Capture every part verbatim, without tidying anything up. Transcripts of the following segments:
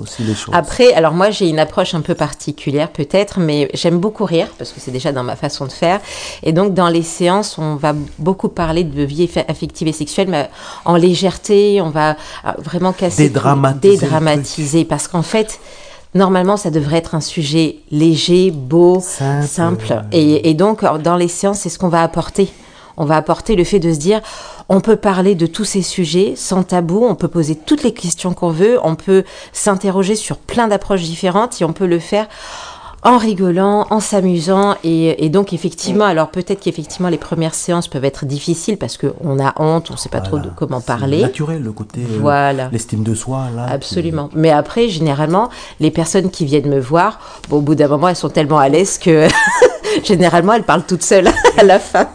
aussi les choses. Après, alors moi, j'ai une approche un peu particulière peut-être, mais j'aime beaucoup rire, parce que c'est déjà dans ma façon de faire. Et donc, dans les séances, on va beaucoup parler de vie affective et sexuelle, mais en légèreté, on va vraiment casser... Dédramatiser. Dédramatiser, parce qu'en fait... Normalement, ça devrait être un sujet léger, beau, simple. simple. Et, et donc, dans les séances, c'est ce qu'on va apporter. On va apporter le fait de se dire, on peut parler de tous ces sujets sans tabou, on peut poser toutes les questions qu'on veut, on peut s'interroger sur plein d'approches différentes et on peut le faire en rigolant, en s'amusant. Et, et donc, effectivement, alors peut-être qu'effectivement, les premières séances peuvent être difficiles parce qu'on a honte, on ne sait pas voilà. trop de comment c'est parler. C'est naturel, le côté, voilà. euh, l'estime de soi. Là, absolument. Qui... Mais après, généralement, les personnes qui viennent me voir, bon, au bout d'un moment, elles sont tellement à l'aise que généralement, elles parlent toutes seules à la fin.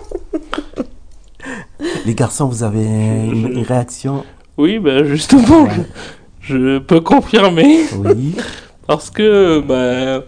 Les garçons, vous avez une, une réaction? Oui, ben justement, ouais. je, je peux confirmer. Oui. Parce que, ben...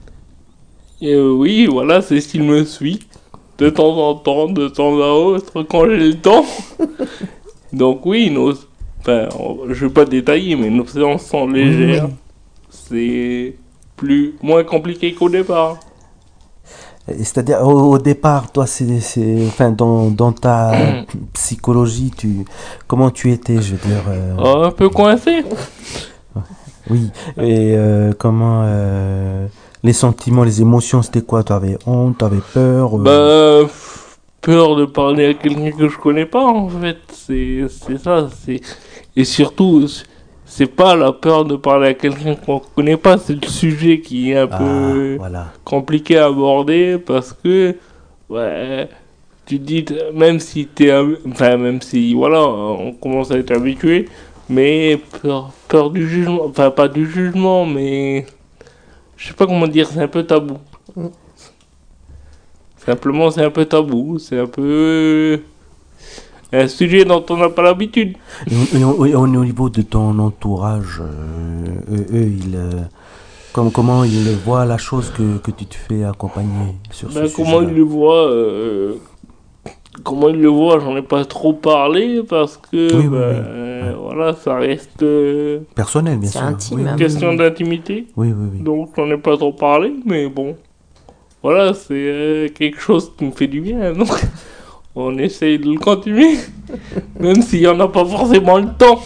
Euh, oui, voilà, Cécile me suit de temps en temps, de temps à autre, quand j'ai le temps. Donc oui, nos, enfin, je ne vais pas détailler, mais nos séances sont légères. Oui. C'est plus, moins compliqué qu'au départ. C'est-à-dire, au, au départ, toi, c'est, c'est, enfin, dans, dans ta psychologie, tu, comment tu étais, je veux dire euh... oh, un peu coincé. Oui, et euh, comment... Euh... Les sentiments, les émotions, c'était quoi? T'avais honte, t'avais peur euh... Bah, peur de parler à quelqu'un que je connais pas, en fait. C'est, c'est ça. C'est... Et surtout, c'est pas la peur de parler à quelqu'un qu'on connaît pas, c'est le sujet qui est un ah, peu voilà. compliqué à aborder parce que, ouais, tu te dis, même si t'es, enfin, même si, voilà, on commence à être habitué, mais peur, peur du jugement, enfin, pas du jugement, mais. Je sais pas comment dire, c'est un peu tabou. Mm. Simplement, c'est un peu tabou. C'est un peu un sujet dont on n'a pas l'habitude. Et, et, et au niveau de ton entourage, euh, eux, eux, ils, euh, comme, comment ils voient la chose que, que tu te fais accompagner sur ben, ce comment sujet-là? ils le voient euh, Comment ils le voient, j'en ai pas trop parlé parce que oui, oui, ben, oui. Ouais. voilà, ça reste euh, personnel, bien c'est sûr. Intime, oui, hein. Une question d'intimité. Oui, oui, oui. Donc j'en ai pas trop parlé, mais bon, voilà, c'est euh, quelque chose qui me fait du bien. Donc on essaye de le continuer, même s'il y en a pas forcément le temps.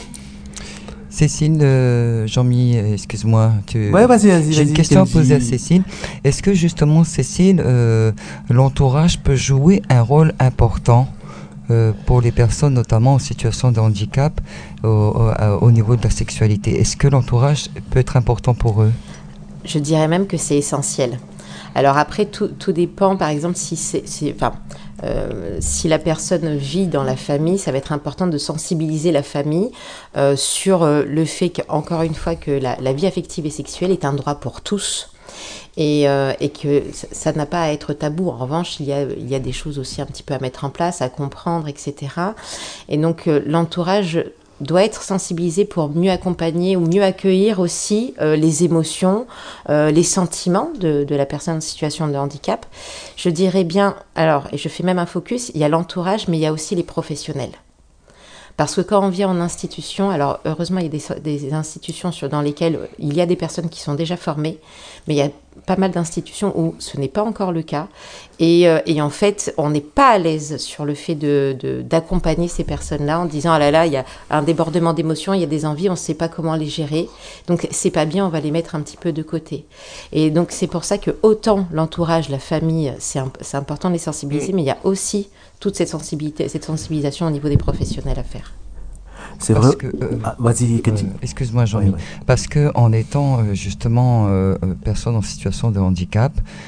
Cécile, euh, Jean-Mi, excuse-moi. Tu... Ouais, vas-y, vas-y. J'ai vas-y, une question à poser dis... à Cécile. Est-ce que justement, Cécile, euh, l'entourage peut jouer un rôle important euh, pour les personnes, notamment en situation de handicap, au, au, au niveau de la sexualité? Est-ce que l'entourage peut être important pour eux? Je dirais même que c'est essentiel. Alors après, tout, tout dépend, par exemple, si c'est, si, enfin, euh, si la personne vit dans la famille, ça va être important de sensibiliser la famille euh, sur euh, le fait qu'encore une fois que la, la vie affective et sexuelle est un droit pour tous. Et, euh, et que ça, ça n'a pas à être tabou. En revanche, il y a, il y a des choses aussi un petit peu à mettre en place, à comprendre, et cetera. Et donc, euh, l'entourage doit être sensibilisé pour mieux accompagner ou mieux accueillir aussi euh, les émotions, euh, les sentiments de, de la personne en situation de handicap. Je dirais bien, alors, et je fais même un focus, il y a l'entourage, mais il y a aussi les professionnels. Parce que quand on vient en institution, alors heureusement il y a des, des institutions sur, dans lesquelles il y a des personnes qui sont déjà formées, mais il y a pas mal d'institutions où ce n'est pas encore le cas. Et, euh, et en fait, on n'est pas à l'aise sur le fait de, de, d'accompagner ces personnes-là en disant « Ah là là, il y a un débordement d'émotions, il y a des envies, on ne sait pas comment les gérer. Donc c'est pas bien, on va les mettre un petit peu de côté. » Et donc c'est pour ça que autant l'entourage, la famille, c'est, un, c'est important de les sensibiliser, mais il y a aussi toute cette sensibilité, cette sensibilisation au niveau des professionnels à faire. C'est Parce vrai. Que, euh, ah, vas-y, euh, excuse-moi, Jean-Mi. Oui, oui. Parce que en étant euh, justement euh, personne en situation de handicap,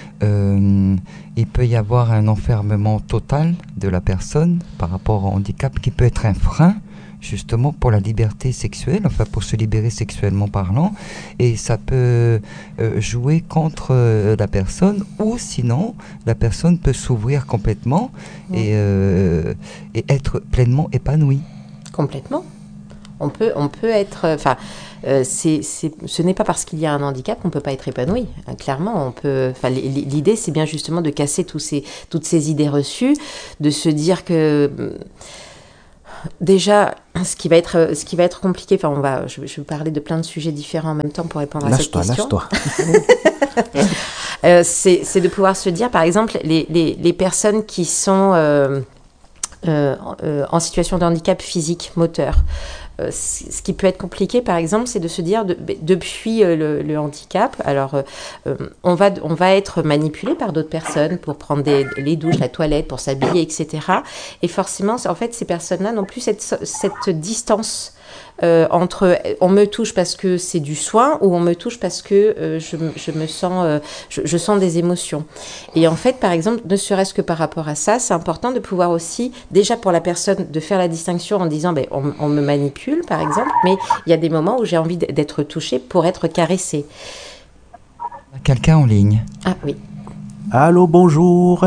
euh, il peut y avoir un enfermement total de la personne par rapport au handicap qui peut être un frein justement pour la liberté sexuelle, enfin pour se libérer sexuellement parlant, et ça peut euh, jouer contre euh, la personne, ou sinon la personne peut s'ouvrir complètement mmh. et, euh, et être pleinement épanouie. Complètement. On peut, on peut être, enfin, euh, c'est, c'est, ce n'est pas parce qu'il y a un handicap qu'on peut pas être épanoui. Hein, clairement, on peut. Enfin, l'idée, c'est bien justement de casser tous ces, toutes ces idées reçues, de se dire que Déjà, ce qui va être, ce qui va être compliqué, enfin, on va, je, je vais parler de plein de sujets différents en même temps pour répondre à cette Lâche-toi, question. lâche-toi. euh, c'est, c'est de pouvoir se dire, par exemple, les, les, les personnes qui sont euh, euh, euh, en situation de handicap physique, moteur. Euh, ce qui peut être compliqué, par exemple, c'est de se dire, de, depuis euh, le, le handicap, alors euh, on, va, on va être manipulé par d'autres personnes pour prendre des, les douches, la toilette, pour s'habiller, et cetera. Et forcément, en fait, ces personnes-là n'ont plus cette, cette distance euh, entre on me touche parce que c'est du soin ou on me touche parce que euh, je, je me sens, euh, je, je sens des émotions. Et en fait, par exemple, ne serait-ce que par rapport à ça, c'est important de pouvoir aussi, déjà pour la personne, de faire la distinction en disant, ben, on, on me manipule, par exemple, mais il y a des moments où j'ai envie d'être touchée pour être caressée. Quelqu'un en ligne. Ah oui. Allô, bonjour.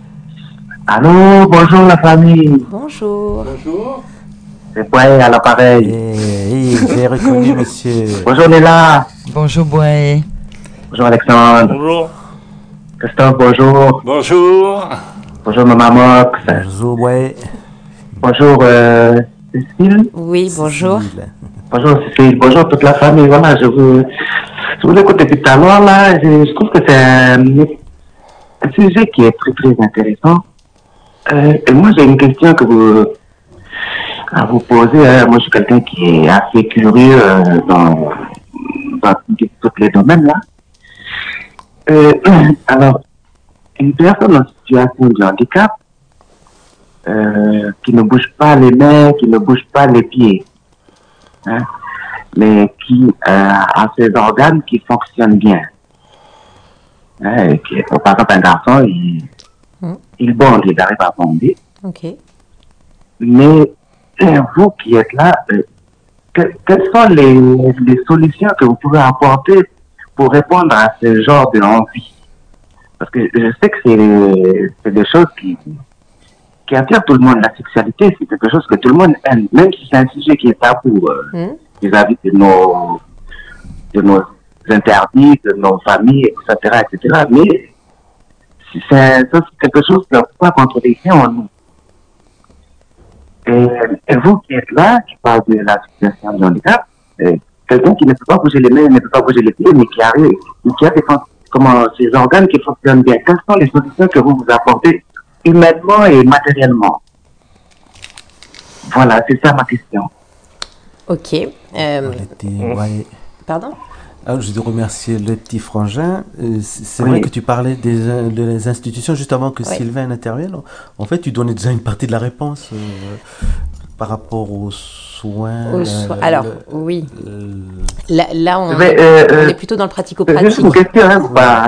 Allô, bonjour la famille. Bonjour. Bonjour. C'est Boye à l'appareil. Eh, eh, j'ai reconnu, monsieur. Bonjour Léla. Bonjour Boye. Bonjour Alexandre. Bonjour. Christophe, bonjour. Bonjour. Bonjour Maman Mox. Bonjour, ouais. Bonjour euh, Cécile. Oui, bonjour. Cécile. Bonjour Cécile. Bonjour toute la famille. Voilà, je vous, je vous écoute depuis tout à l'heure là. Je, je trouve que c'est un, un sujet qui est très très intéressant. Euh, et moi j'ai une question que vous à vous poser. Hein. Moi je suis quelqu'un qui est assez curieux euh, dans, dans tous les domaines là. Euh, alors, une personne en situation de handicap euh, qui ne bouge pas les mains, qui ne bouge pas les pieds, hein, mais qui euh, a ses organes qui fonctionnent bien. Hein, et qui, par exemple, un garçon, il, mm. il bonde, il arrive à bonder. Okay. Mais vous qui êtes là, euh, que, quelles sont les, les solutions que vous pouvez apporter pour répondre à ce genre de envie? Parce que je sais que c'est, c'est des choses qui, qui attirent tout le monde. La sexualité, c'est quelque chose que tout le monde aime, même si c'est un sujet qui est tabou euh, mmh. vis-à-vis de nos, de nos interdits, de nos familles, et cetera, et cetera. Mais c'est, ça, c'est quelque chose qui n'a pas contradiction en nous. Et, et vous qui êtes là, qui parlez de la situation de handicap, et quelqu'un qui ne peut pas bouger les mains, ne peut pas bouger les pieds, mais qui arrive, qui a des, comment, ces organes qui fonctionnent bien. Quelles sont les solutions que vous vous apportez humainement et matériellement? Voilà, c'est ça ma question. Ok. Euh... Ouais. Pardon? Alors, je dois remercier le petit frangin. Euh, c'est oui. vrai que tu parlais des, des institutions juste avant que oui. Sylvain n'intervienne. En fait, tu donnais déjà une partie de la réponse euh, par rapport aux soins. Aux so- euh, Alors, le, oui. Le... Là, là, on, Mais, euh, on est plutôt dans le pratico-pratique. Juste une question, hein, bah...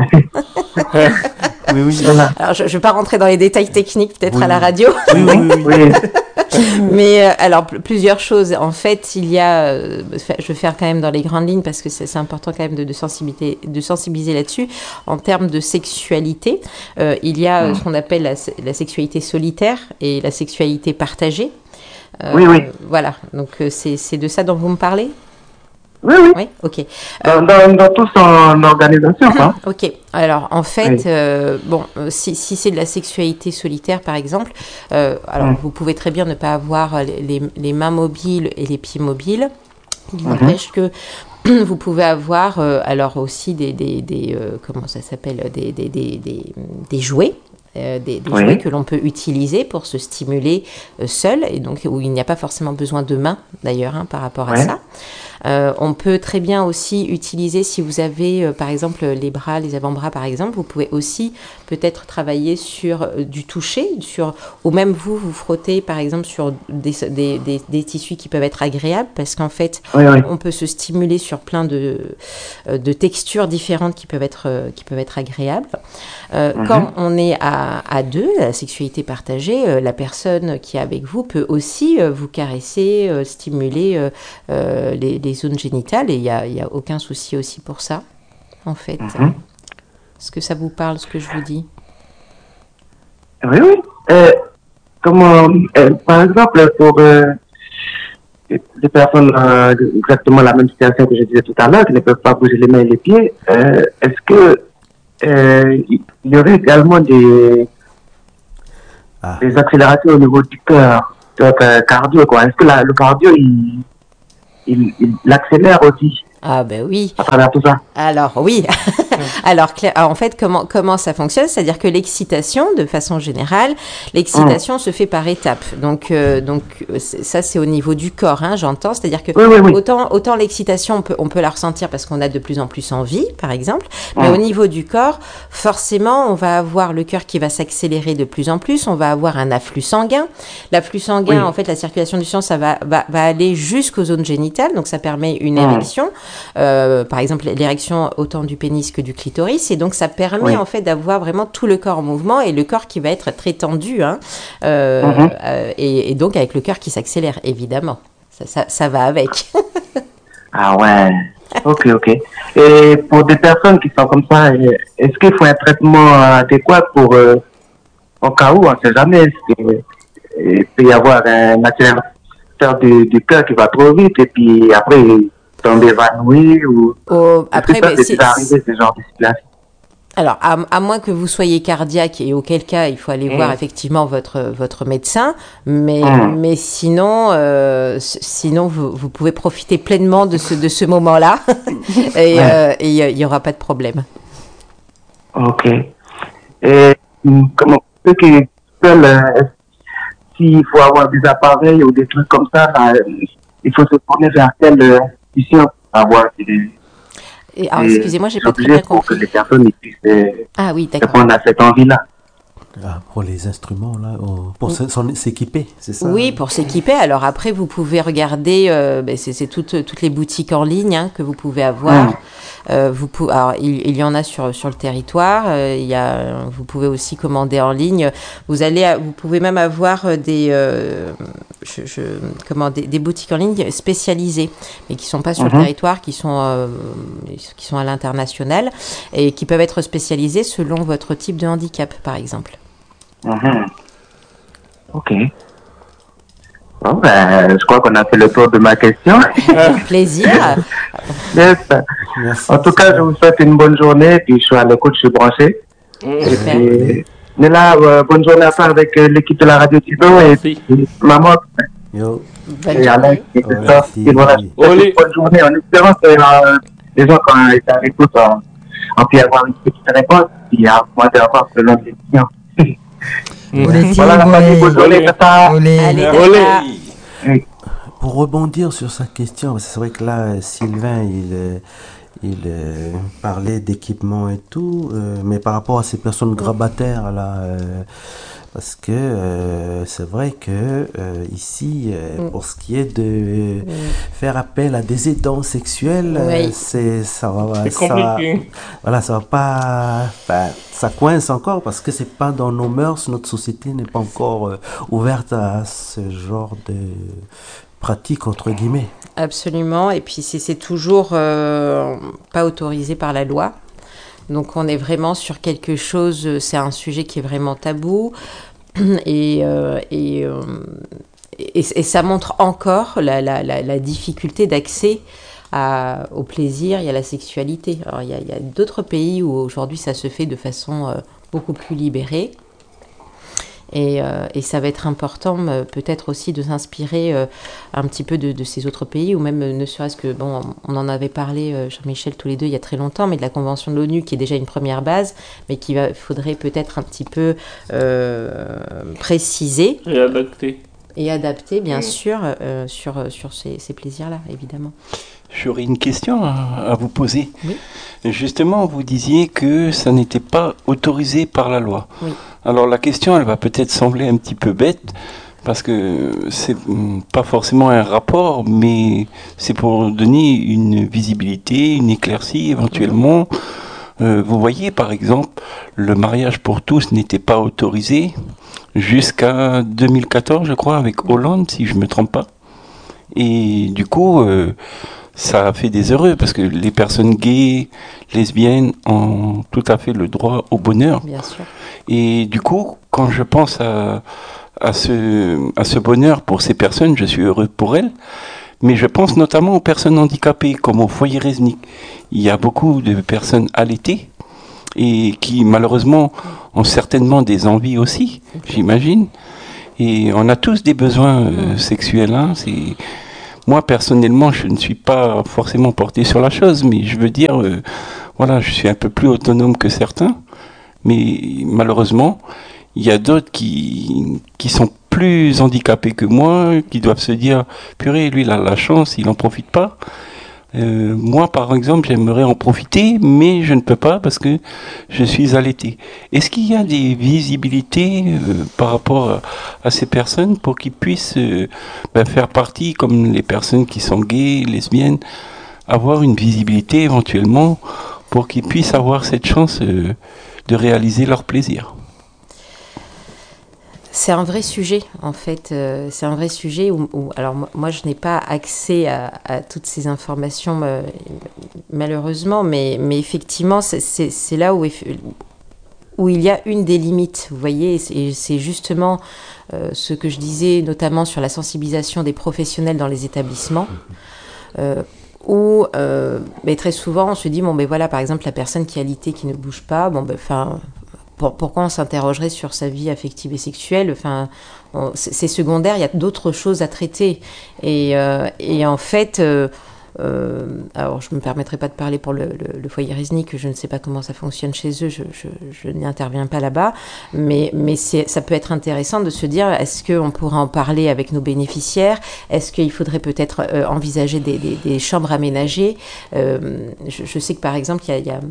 oui, oui. Alors, je ne vais pas rentrer dans les détails techniques, peut-être oui. à la radio. Oui, oui, oui. oui. Mais euh, alors, p- plusieurs choses. En fait, il y a, euh, je vais faire quand même dans les grandes lignes parce que c'est, c'est important quand même de, de, sensibiliser, de sensibiliser là-dessus. En termes de sexualité, euh, il y a mmh. ce qu'on appelle la, la sexualité solitaire et la sexualité partagée. Euh, oui, oui. Voilà, donc euh, c'est, c'est de ça dont vous me parlez ? Oui, oui. Oui, ok. Dans, dans, dans tout son organisation, hein. Ok. Alors, en fait, oui. euh, bon, si, si c'est de la sexualité solitaire, par exemple, euh, alors mm. vous pouvez très bien ne pas avoir les, les, les mains mobiles et les pieds mobiles. Il mm-hmm. n'empêche que vous pouvez avoir, euh, alors aussi des, des, des euh, comment ça s'appelle, des, des, des, des, des jouets. Euh, des, des oui. jouets que l'on peut utiliser pour se stimuler euh, seul, et donc où il n'y a pas forcément besoin de mains d'ailleurs hein, par rapport ouais. à ça. Euh, on peut très bien aussi utiliser, si vous avez euh, par exemple les bras, les avant-bras par exemple, vous pouvez aussi peut-être travailler sur euh, du toucher, sur, ou même vous, vous frottez par exemple sur des, des, des, des tissus qui peuvent être agréables, parce qu'en fait, oui, oui. on peut se stimuler sur plein de, euh, de textures différentes qui peuvent être, euh, qui peuvent être agréables. Euh, mm-hmm. Quand on est à, à deux, la sexualité partagée, euh, la personne qui est avec vous peut aussi euh, vous caresser, euh, stimuler euh, euh, les, les zones génitales, et il n'y a, y a aucun souci aussi pour ça, en fait. Mm-hmm. Est-ce que ça vous parle, ce que je vous dis? Oui, oui. Euh, comment, euh, par exemple, pour euh, des personnes euh, exactement la même situation que je disais tout à l'heure, qui ne peuvent pas bouger les mains et les pieds, euh, est-ce que euh, il y aurait également des, ah. des accélérations au niveau du cœur? votre cardio, quoi. Est-ce que la, le cardio, il, il, il accélère aussi Ah ben oui. à travers tout ça? Alors oui. Alors, en fait, comment, comment ça fonctionne? C'est-à-dire que l'excitation, de façon générale, l'excitation mmh. se fait par étapes. Donc, euh, donc ça, c'est au niveau du corps, hein, j'entends. C'est-à-dire que oui, oui, oui. autant, autant l'excitation, on peut, on peut la ressentir parce qu'on a de plus en plus envie, par exemple. Mais mmh. au niveau du corps, forcément, on va avoir le cœur qui va s'accélérer de plus en plus. On va avoir un afflux sanguin. L'afflux sanguin, oui. en fait, la circulation du sang, ça va, va, va aller jusqu'aux zones génitales. Donc, ça permet une mmh. érection. Euh, par exemple, l'érection autant du pénis que du clitoris, et donc ça permet oui. en fait d'avoir vraiment tout le corps en mouvement et le corps qui va être très tendu, hein, euh, mm-hmm. euh, et, et donc avec le cœur qui s'accélère, évidemment. Ça, ça, ça va avec. Ah ouais, ok, ok. Et pour des personnes qui sont comme ça, est-ce qu'il faut un traitement adéquat pour, euh, au cas où, on ne sait jamais, il peut y avoir un accélérateur du, du cœur qui va trop vite et puis après tomber évanoui ou oh, après ça, mais c'est arrivé ce genre de situation? Alors, à, à moins que vous soyez cardiaque, et auquel cas, il faut aller mmh. voir effectivement votre votre médecin, mais mmh. mais sinon, euh, sinon vous, vous pouvez profiter pleinement de ce de ce moment-là, et ouais. il euh, y aura pas de problème. Ok. Et comment ceux qui veulent, euh, s'il faut avoir des appareils ou des trucs comme ça, là, il faut se tourner vers quelle institution pour avoir des... Et, alors, excusez-moi, j'ai pas très bien compris. Pour que les personnes puissent euh, ah, oui, répondre à cette envie-là. Ah, pour les instruments, là, oh, pour oui. s'équiper, c'est ça? Oui, pour s'équiper. Alors après, vous pouvez regarder, euh, ben c'est, c'est toutes, toutes les boutiques en ligne hein, que vous pouvez avoir. Mmh. Euh, vous pouvez, alors, il, il y en a sur, sur le territoire. Euh, il y a, vous pouvez aussi commander en ligne. Vous, allez, vous pouvez même avoir des, euh, je, je, comment, des, des boutiques en ligne spécialisées, mais qui ne sont pas sur mmh. le territoire, qui sont, euh, qui sont à l'international et qui peuvent être spécialisées selon votre type de handicap, par exemple. Mmh. Ok. Bon, ben, je crois qu'on a fait le tour de ma question. Avec plaisir. Yes. Merci. En tout cas, je vous souhaite une bonne journée. Puis je suis à l'écoute, je suis branché. Super. Et, et là, euh, bonne journée à faire avec euh, l'équipe de la radio Tido et, et maman. Yo. Bonne et Alex, et tout ça. Et voilà, Olé. Bonne journée. En espérant que euh, les gens, quand ils sont à l'écoute, ont pu avoir une petite réponse. Puis à moi, de avoir selon l'émission. Voilà la famille, bonne journée, tata. Allez, tata. Pour rebondir sur sa question, c'est vrai que là, Sylvain, il, il euh, parlait d'équipement et tout, euh, mais par rapport à ces personnes grabataires, là, euh, parce que euh, c'est vrai que euh, ici, euh, pour ce qui est de mm. faire appel à des aidants sexuels, oui. euh, c'est ça va, c'est ça, compliqué. Voilà, ça va pas, enfin, ça coince encore parce que c'est pas dans nos mœurs, notre société n'est pas encore euh, ouverte à ce genre de pratique entre guillemets. Absolument, et puis c'est, c'est toujours euh, pas autorisé par la loi. Donc on est vraiment sur quelque chose, c'est un sujet qui est vraiment tabou et, euh, et, euh, et, et ça montre encore la, la, la, la difficulté d'accès à, au plaisir et à la sexualité. Alors il y a, il y a d'autres pays où aujourd'hui ça se fait de façon euh, beaucoup plus libérée. Et, euh, et ça va être important euh, peut-être aussi de s'inspirer euh, un petit peu de, de ces autres pays, ou même euh, ne serait-ce que, bon, on en avait parlé, euh, Jean-Michel, tous les deux, il y a très longtemps, mais de la Convention de l'ONU, qui est déjà une première base, mais qu'il va, faudrait peut-être un petit peu euh, préciser. Et adapter. Et adapter, bien mmh. sûr, euh, sur, sur ces, ces plaisirs-là, évidemment. J'aurais une question à, à vous poser. Oui. Justement, vous disiez que ça n'était pas autorisé par la loi. Oui. Alors la question, elle va peut-être sembler un petit peu bête, parce que c'est pas forcément un rapport, mais c'est pour donner une visibilité, une éclaircie éventuellement. Euh, vous voyez, par exemple, le mariage pour tous n'était pas autorisé jusqu'à deux mille quatorze, je crois, avec Hollande, si je ne me trompe pas. Et du coup, euh, ça a fait des heureux, parce que les personnes gays, lesbiennes ont tout à fait le droit au bonheur. Bien sûr. Et du coup, quand je pense à, à, ce, à ce bonheur pour ces personnes, je suis heureux pour elles. Mais je pense notamment aux personnes handicapées, comme au foyer Resnick. Il y a beaucoup de personnes allaitées et qui, malheureusement, ont certainement des envies aussi, j'imagine. Et on a tous des besoins euh, sexuels. Hein, c'est... Moi, personnellement, je ne suis pas forcément porté sur la chose, mais je veux dire, euh, voilà, je suis un peu plus autonome que certains. Mais malheureusement, il y a d'autres qui, qui sont plus handicapés que moi, qui doivent se dire, purée, lui, il a la chance, il n'en profite pas. Euh, moi, par exemple, j'aimerais en profiter, mais je ne peux pas parce que je suis allaité. Est-ce qu'il y a des visibilités euh, par rapport à, à ces personnes pour qu'ils puissent euh, ben, faire partie, comme les personnes qui sont gays, lesbiennes, avoir une visibilité éventuellement pour qu'ils puissent avoir cette chance euh, de réaliser leur plaisir? C'est un vrai sujet, en fait. Euh, c'est un vrai sujet où, où alors moi, moi, je n'ai pas accès à, à toutes ces informations, euh, malheureusement, mais, mais effectivement, c'est, c'est, c'est là où, où il y a une des limites, vous voyez, et c'est justement euh, ce que je disais, notamment sur la sensibilisation des professionnels dans les établissements, euh, où euh, mais très souvent, on se dit, bon, ben voilà, par exemple, la personne qui est alitée, qui ne bouge pas, bon, ben, enfin... Pour, pourquoi on s'interrogerait sur sa vie affective et sexuelle? Enfin, on, c'est, c'est secondaire, il y a d'autres choses à traiter. Et, euh, et en fait, euh, euh, alors je ne me permettrai pas de parler pour le, le, le foyer Resny, que je ne sais pas comment ça fonctionne chez eux, je, je, je n'y interviens pas là-bas, mais, mais c'est, ça peut être intéressant de se dire, est-ce qu'on pourra en parler avec nos bénéficiaires? Est-ce qu'il faudrait peut-être euh, envisager des, des, des chambres aménagées? euh, je, je sais que par exemple, il y a... Il y a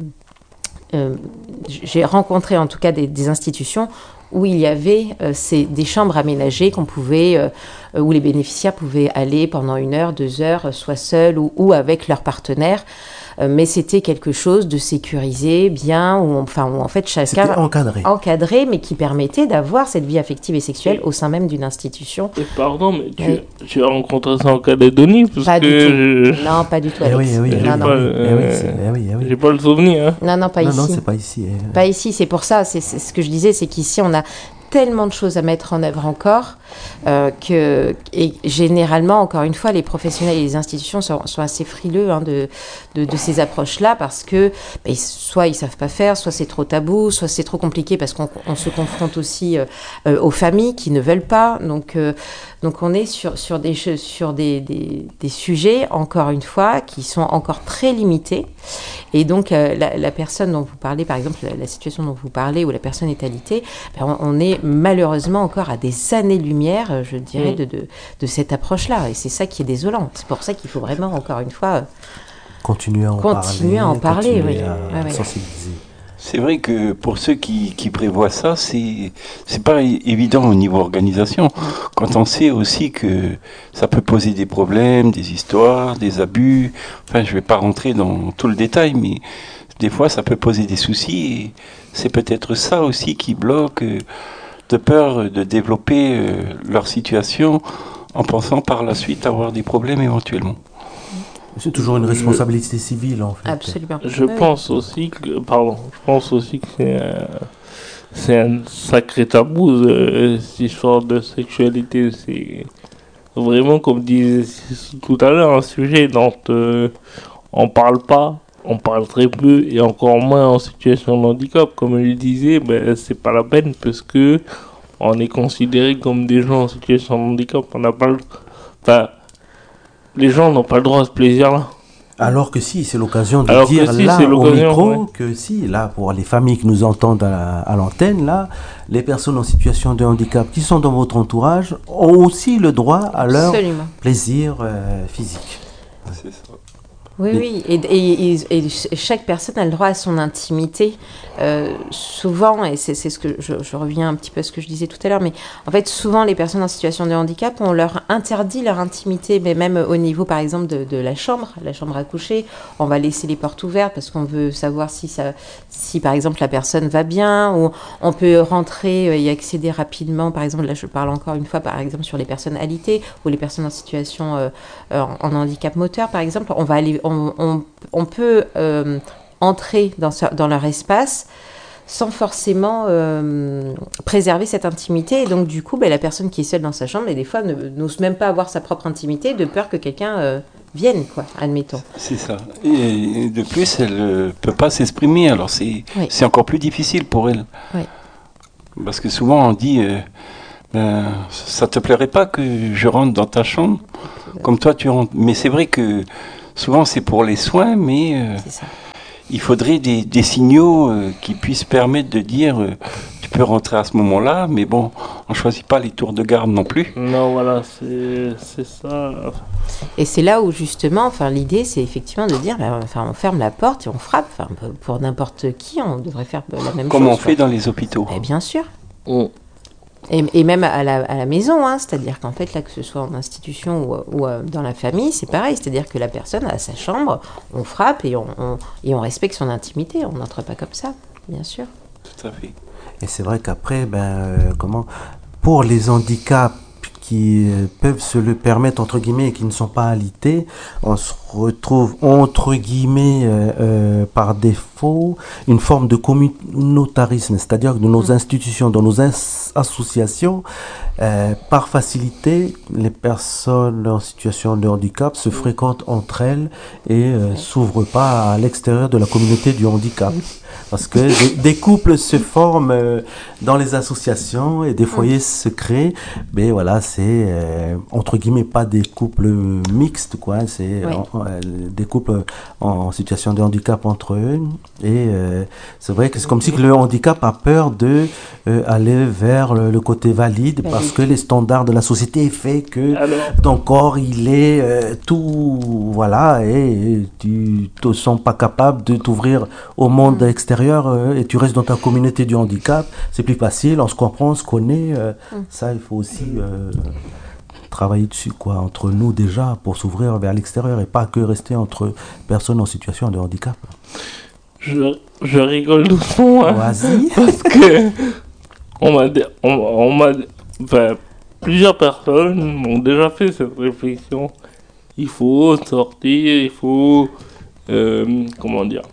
Euh, j'ai rencontré en tout cas des, des institutions où il y avait euh, ces, des chambres aménagées qu'on pouvait, euh, où les bénéficiaires pouvaient aller pendant une heure, deux heures, soit seuls ou, ou avec leur partenaire. Euh, mais c'était quelque chose de sécurisé, bien, où, on, enfin, où en fait chacun c'était encadré. encadré, mais qui permettait d'avoir cette vie affective et sexuelle au sein même d'une institution. Et pardon, mais tu, oui. tu as rencontré ça en Calédonie parce pas que du tout. Je... Non, pas du tout. Eh oui, eh oui, j'ai non, pas, non. euh, Eh oui, c'est, eh oui, eh oui. j'ai pas le souvenir. Hein. Non, non, pas non, ici. Non, c'est pas ici. Eh. Pas ici, c'est pour ça. C'est, c'est ce que je disais, c'est qu'ici on a tellement de choses à mettre en œuvre encore euh, que et généralement, encore une fois, les professionnels et les institutions sont, sont assez frileux hein, de, de, de ces approches-là parce que bah, soit ils savent pas faire, soit c'est trop tabou, soit c'est trop compliqué parce qu'on on se confronte aussi euh, euh, aux familles qui ne veulent pas. Donc, euh, donc on est sur, sur, des, sur des, des, des sujets, encore une fois, qui sont encore très limités. Et donc, euh, la, la personne dont vous parlez, par exemple, la, la situation dont vous parlez, où la personne est alitée, ben on, on est malheureusement encore à des années-lumière, je dirais, mmh. de, de, de cette approche-là. Et c'est ça qui est désolant. C'est pour ça qu'il faut vraiment, encore une fois, continuer à en continuer parler, à en parler, oui. à ouais, sensibiliser. Ouais. C'est vrai que pour ceux qui, qui prévoient ça, c'est c'est pas évident au niveau organisation. Quand on sait aussi que ça peut poser des problèmes, des histoires, des abus. Enfin, je vais pas rentrer dans tout le détail, mais des fois, ça peut poser des soucis. Et c'est peut-être ça aussi qui bloque, de peur de développer leur situation en pensant par la suite avoir des problèmes éventuellement. C'est toujours une responsabilité je... civile, en fait. Absolument. Je oui. pense aussi que, pardon, je pense aussi que c'est un, c'est un sacré tabou, euh, cette histoire de sexualité. C'est vraiment, comme disait tout à l'heure, un sujet dont euh, on parle pas, on parle très peu, et encore moins en situation de handicap. Comme je le disais, ben, c'est pas la peine, parce que on est considéré comme des gens en situation de handicap. On n'a pas le... Enfin, les gens n'ont pas le droit à ce plaisir-là. Alors que si, c'est l'occasion de Alors dire si, là au micro ouais. que si, là pour les familles qui nous entendent à, à l'antenne, là, les personnes en situation de handicap qui sont dans votre entourage ont aussi le droit à leur Absolument. plaisir euh, physique. C'est ça. Oui, Mais... oui, et, et, et, et chaque personne a le droit à son intimité. Euh, souvent, et c'est, c'est ce que je, je reviens un petit peu à ce que je disais tout à l'heure, mais en fait, souvent, les personnes en situation de handicap, on leur interdit leur intimité, mais même au niveau, par exemple, de, de la chambre, la chambre à coucher, on va laisser les portes ouvertes parce qu'on veut savoir si, ça, si, par exemple, la personne va bien, ou on peut rentrer et accéder rapidement. Par exemple, là, je parle encore une fois, par exemple, sur les personnes alitées ou les personnes en situation euh, en, en handicap moteur, par exemple, on va aller On, on, on peut euh, entrer dans, dans leur espace sans forcément euh, préserver cette intimité. Et donc, du coup, ben, la personne qui est seule dans sa chambre, et des fois, ne, n'ose même pas avoir sa propre intimité de peur que quelqu'un euh, vienne, quoi, admettons. C'est ça. Et de plus, elle ne peut pas s'exprimer. Alors, c'est, oui. c'est encore plus difficile pour elle. Oui. Parce que souvent, on dit... Euh, ben, ça te plairait pas que je rentre dans ta chambre comme toi tu rentres. Mais c'est vrai que souvent c'est pour les soins, mais euh, il faudrait des, des signaux euh, qui puissent permettre de dire euh, tu peux rentrer à ce moment-là, mais bon, on choisit pas les tours de garde non plus. Non, voilà, c'est, c'est ça. Et c'est là où justement, enfin, l'idée c'est effectivement de dire, ben, enfin, on ferme la porte et on frappe. Enfin, pour n'importe qui, on devrait faire la même Comme chose. on fait dans les hôpitaux. Et bien sûr. Mm. Et, et même à la, à la maison, hein, c'est-à-dire qu'en fait, là, que ce soit en institution ou, ou euh, dans la famille, c'est pareil. C'est-à-dire que la personne a sa chambre, on frappe et on, on, et on respecte son intimité. On n'entre pas comme ça, bien sûr. Tout à fait. Et c'est vrai qu'après, ben, euh, comment, pour les handicaps qui euh, peuvent se le permettre, entre guillemets, et qui ne sont pas alités, on se retrouve, entre guillemets, euh, euh, par défaut, une forme de communautarisme, c'est-à-dire que dans nos institutions, dans nos ins- associations, euh, par facilité, les personnes en situation de handicap se fréquentent entre elles et euh, s'ouvrent pas à l'extérieur de la communauté du handicap. Parce que des, des couples se forment euh, dans les associations et des foyers se créent, mais voilà, c'est euh, entre guillemets pas des couples mixtes, quoi. C'est Oui. en- en- euh, des couples en, en situation de handicap entre eux. Et euh, c'est vrai que c'est comme si que le handicap a peur de euh, aller vers le, le côté valide, Valide. parce que les standards de la société fait que Alors, ton corps il est euh, tout, voilà, et tu te sens pas capable de t'ouvrir au monde Mm. extérieur euh, et tu restes dans ta communauté du handicap. C'est plus facile, on se comprend, on se connaît. euh, Mm. Ça, il faut aussi euh, travailler dessus, quoi, entre nous déjà, pour s'ouvrir vers l'extérieur et pas que rester entre personnes en situation de handicap. je, je rigole doucement, hein, Vas-y. parce que on m'a, dé- on, on m'a, enfin, plusieurs personnes m'ont déjà fait cette réflexion. Il faut sortir, il faut, euh, comment dire,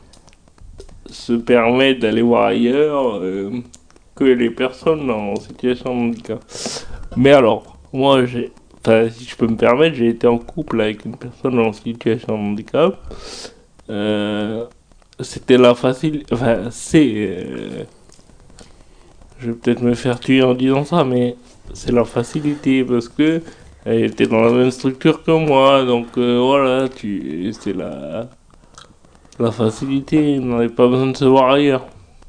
se permettre d'aller voir ailleurs euh, que les personnes en situation de handicap. Mais alors, moi, j'ai, enfin, si je peux me permettre, j'ai été en couple avec une personne en situation de handicap. Euh, C'était la facile, enfin, c'est, euh, je vais peut-être me faire tuer en disant ça, mais c'est la facilité parce que elle était dans la même structure que moi, donc euh, voilà, tu, c'est la, la facilité, on n'avait pas besoin de se voir ailleurs.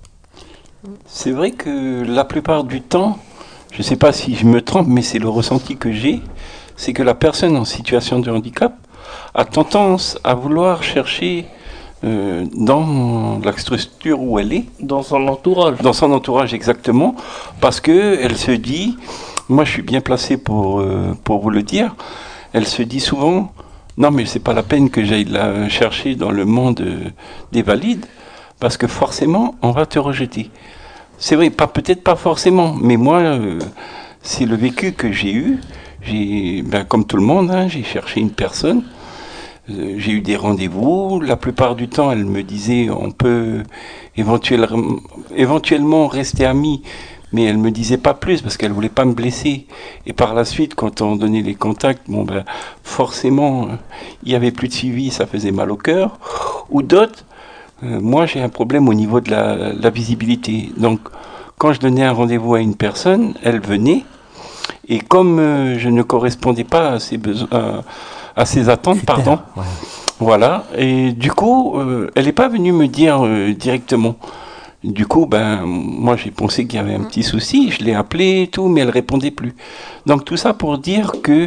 C'est vrai que la plupart du temps, je ne sais pas si je me trompe, mais c'est le ressenti que j'ai, c'est que la personne en situation de handicap a tendance à vouloir chercher euh, dans la structure où elle est, Dans son entourage. dans son entourage exactement, parce que elle se dit, moi je suis bien placé pour, euh, pour vous le dire, elle se dit souvent, non mais c'est pas la peine que j'aille la chercher dans le monde euh, des valides, parce que forcément on va te rejeter. C'est vrai, pas, peut-être pas forcément, mais moi euh, c'est le vécu que j'ai eu. J'ai, ben, comme tout le monde, hein, j'ai cherché une personne. Euh, j'ai eu des rendez-vous. La plupart du temps, elle me disait on peut éventuellement, éventuellement rester amis, mais elle me disait pas plus parce qu'elle voulait pas me blesser. Et par la suite, quand on donnait les contacts, bon ben forcément, euh, il y avait plus de suivi, ça faisait mal au cœur. Ou d'autres, euh, moi j'ai un problème au niveau de la, la visibilité. Donc quand je donnais un rendez-vous à une personne, elle venait. Et comme euh, je ne correspondais pas à ses besoins, à, à ses attentes, Critères, pardon, ouais. voilà. Et du coup, euh, elle n'est pas venue me dire euh, directement. Du coup, ben, moi j'ai pensé qu'il y avait un petit souci, je l'ai appelée et tout, mais elle répondait plus. Donc tout ça pour dire que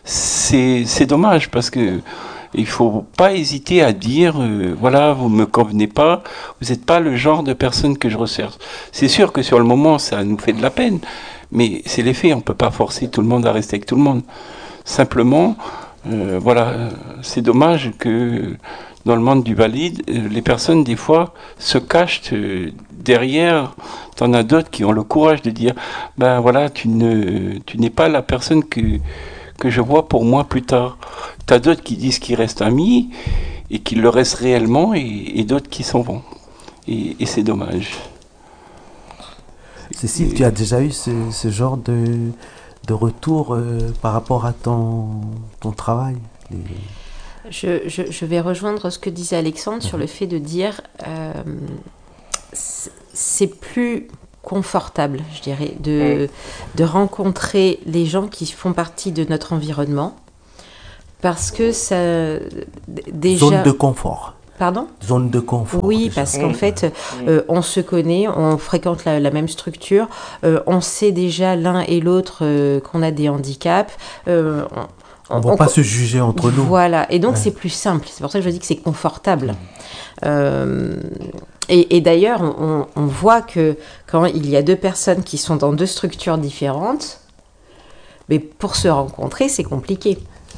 c'est c'est dommage parce que il faut pas hésiter à dire, euh, voilà, vous me convenez pas, vous n'êtes pas le genre de personne que je recherche. C'est sûr que sur le moment, ça nous fait de la peine, mais c'est les faits, on peut pas forcer tout le monde à rester avec tout le monde. Simplement, euh, voilà, euh, c'est dommage que dans le monde du valide, euh, les personnes des fois se cachent euh, derrière. T'en as d'autres qui ont le courage de dire, ben voilà, tu ne, tu n'es pas la personne que que je vois pour moi plus tard. T'as d'autres qui disent qu'ils restent amis et qu'ils le restent réellement, et, et d'autres qui s'en vont. Et, et c'est dommage. Cécile, tu as déjà eu ce, ce genre de, de retour euh, par rapport à ton, ton travail? Les... Je, je, je vais rejoindre ce que disait Alexandre sur le fait de dire euh, c'est plus confortable, je dirais, de, mmh. de rencontrer les gens qui font partie de notre environnement. Parce que ça... déjà... Zone de confort. Pardon ? Zone de confort. Oui, déjà. parce qu'en fait, euh, on se connaît, on fréquente la, la même structure, euh, on sait déjà l'un et l'autre euh, qu'on a des handicaps. Euh, on ne va pas se juger entre nous. Voilà, et donc ouais. c'est plus simple. C'est pour ça que je dis que c'est confortable. Euh, et, et d'ailleurs, on, on voit que quand il y a deux personnes qui sont dans deux structures différentes, mais pour se rencontrer, c'est compliqué.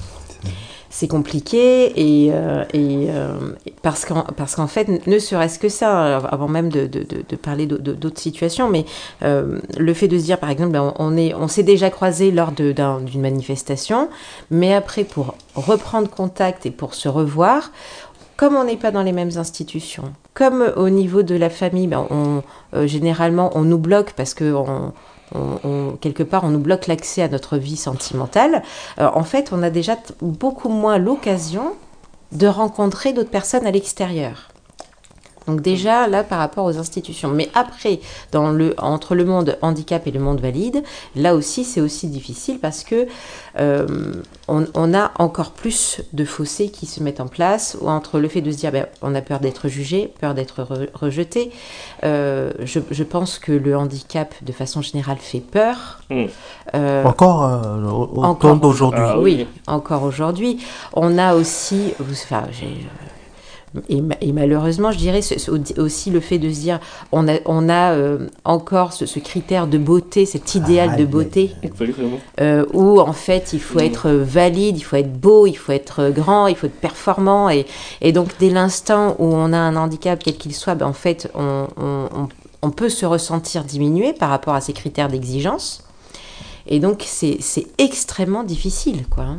C'est compliqué et, euh, et euh, parce qu'en, parce qu'en fait, ne serait-ce que ça, avant même de, de, de, de parler de, de, d'autres situations, mais euh, le fait de se dire, par exemple, ben, on, est, on s'est déjà croisé lors de, d'un, d'une manifestation, mais après, pour reprendre contact et pour se revoir, comme on n'est pas dans les mêmes institutions, comme au niveau de la famille, ben, on, euh, généralement, on nous bloque parce que on, On, on, quelque part, on nous bloque l'accès à notre vie sentimentale. Euh, en fait, on a déjà t- beaucoup moins l'occasion de rencontrer d'autres personnes à l'extérieur. Donc déjà, là, par rapport aux institutions. Mais après, dans le, entre le monde handicap et le monde valide, là aussi, c'est aussi difficile parce que euh, on, on a encore plus de fossés qui se mettent en place entre le fait de se dire, ben, on a peur d'être jugé, peur d'être re- rejeté. Euh, je, je pense que le handicap, de façon générale, fait peur. Mmh. Euh, encore euh, au, au encore temps d'aujourd'hui. Ah, oui, encore aujourd'hui. On a aussi... Enfin, j'ai... Et, et malheureusement, je dirais c'est aussi le fait de se dire, on a, on a euh, encore ce, ce critère de beauté, cet idéal ah, de beauté, euh, où en fait il faut être valide, il faut être beau, il faut être grand, il faut être performant. Et, et donc dès l'instant où on a un handicap, quel qu'il soit, ben, en fait on, on, on, on peut se ressentir diminué par rapport à ces critères d'exigence. Et donc c'est, c'est extrêmement difficile, quoi. Hein.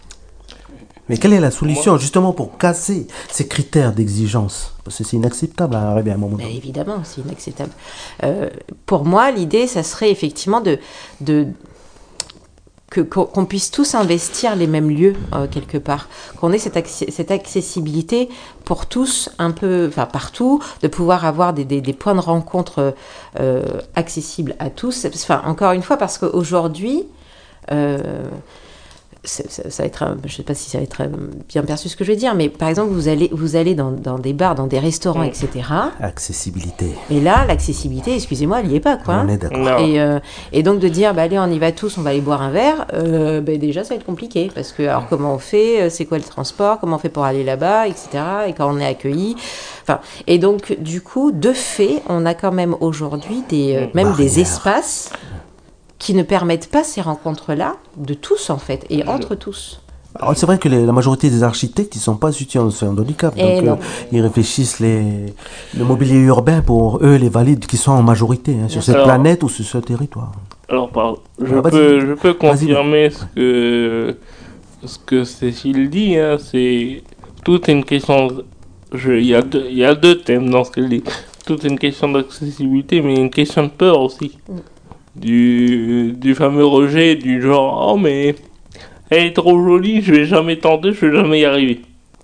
Mais quelle est la solution justement pour casser ces critères d'exigence ? Parce que c'est inacceptable à arriver à un moment donné. Ben évidemment, c'est inacceptable. Euh, pour moi, l'idée, ça serait effectivement de, de, que, qu'on puisse tous investir les mêmes lieux, euh, quelque part. Qu'on ait cette, acc- cette accessibilité pour tous, un peu, enfin partout, de pouvoir avoir des, des, des points de rencontre euh, accessibles à tous. Enfin, encore une fois, parce qu'aujourd'hui... Euh, Ça, ça, ça va être, je ne sais pas si ça va être bien perçu ce que je vais dire, mais par exemple, vous allez, vous allez dans, dans des bars, dans des restaurants, et cetera. Accessibilité. Et là, l'accessibilité, excusez-moi, elle n'y est pas, quoi. On est d'accord. Et, euh, et donc de dire, bah, allez, on y va tous, on va aller boire un verre, euh, bah, déjà, ça va être compliqué. Parce que, alors, comment on fait ? C'est quoi le transport ? Comment on fait pour aller là-bas, et cetera. Et quand on est accueilli. Enfin, et donc, du coup, de fait, on a quand même aujourd'hui des, euh, même des espaces qui ne permettent pas ces rencontres-là, de tous en fait, et entre tous. Alors, c'est vrai que les, la majorité des architectes, ils ne sont pas situés en handicap, et donc euh, ils réfléchissent les, le mobilier urbain pour eux, les valides, qui sont en majorité hein, sur cette alors, planète ou sur ce territoire. Alors, pardon, je, alors, peux, je peux confirmer ce que, ce que Cécile dit, hein, c'est toute une question, il y, y a deux thèmes dans ce qu'elle dit, toute une question d'accessibilité, mais une question de peur aussi. Mm. Du, du fameux rejet, du genre oh mais elle est trop jolie, je vais jamais tenter, je vais jamais y arriver.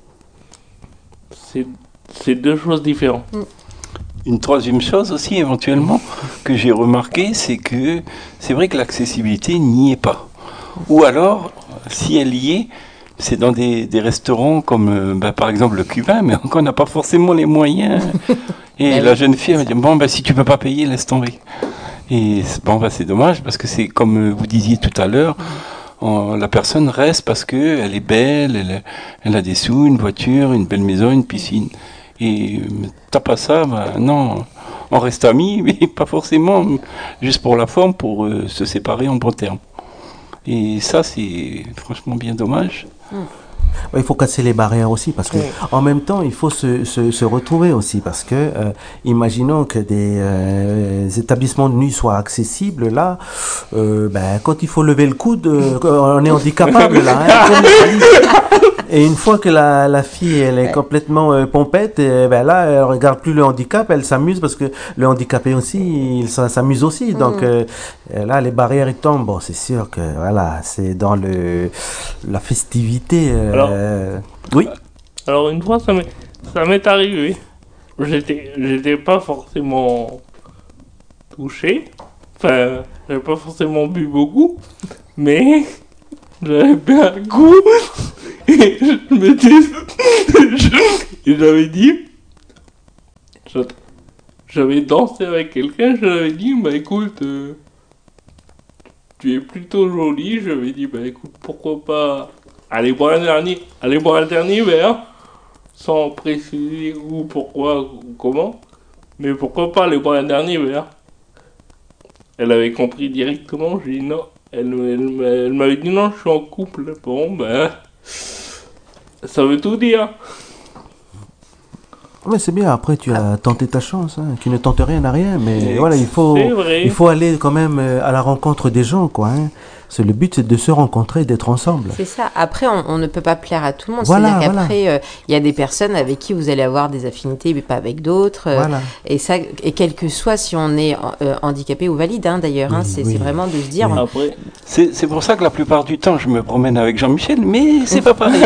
C'est, c'est deux choses différentes. Une troisième chose aussi éventuellement que j'ai remarqué, c'est que c'est vrai que l'accessibilité n'y est pas. Ou alors, si elle y est, c'est dans des, des restaurants comme bah, par exemple le cubain, mais on n'a pas forcément les moyens. Et bah, la oui. jeune fille elle me dit bon bah si tu peux pas payer, laisse tomber. Et bon, bah, c'est dommage parce que c'est comme vous disiez tout à l'heure, on, la personne reste parce qu'elle est belle, elle, elle a des sous, une voiture, une belle maison, une piscine. Et t'as pas ça, bah, non, on reste amis, mais pas forcément juste pour la forme, pour euh, se séparer en bon terme. Et ça, c'est franchement bien dommage. Mmh. Il faut casser les barrières aussi parce que oui. en même temps il faut se, se, se retrouver aussi parce que euh, imaginons que des euh, établissements de nuit soient accessibles là euh, ben, quand il faut lever le coude euh, on est handicapable là hein, et une fois que la, la fille elle est ouais. complètement euh, pompette et, ben là elle regarde plus le handicap, elle s'amuse parce que le handicapé aussi il s'amuse aussi donc mmh. euh, là les barrières ils tombent. Bon c'est sûr que voilà c'est dans le la festivité euh, alors, euh, oui alors une fois ça m'est, ça m'est arrivé, j'étais, j'étais pas forcément touché. Enfin, j'avais pas forcément bu beaucoup, mais j'avais bu un coup et je me dis, et j'avais dit, j'avais dansé avec quelqu'un, je lui avais dit, bah écoute, euh, tu es plutôt jolie. Je lui avais dit, bah écoute, pourquoi pas aller boire un dernier, aller boire un dernier verre, sans préciser où, pourquoi, ou comment, mais pourquoi pas aller boire un dernier verre. Elle avait compris directement, j'ai dit non. Elle, elle, elle m'avait dit non, je suis en couple. Bon, ben, ça veut tout dire. Mais c'est bien, après tu as tenté ta chance, hein. Qui ne tente rien n'a rien, mais Et voilà, il faut, vrai. il faut aller quand même à la rencontre des gens, quoi. Hein. C'est le but, c'est de se rencontrer, d'être ensemble. C'est ça. Après, on, on ne peut pas plaire à tout le monde. Voilà, C'est-à-dire qu'après, il voilà. euh, y a des personnes avec qui vous allez avoir des affinités, mais pas avec d'autres. euh, Voilà. Et ça, et quel que soit si on est euh, handicapé ou valide, hein, d'ailleurs, hein, Oui, c'est oui. c'est vraiment de se dire. Oui. Après, C'est, c'est pour ça que la plupart du temps, je me promène avec Jean-Michel, mais c'est pas pareil.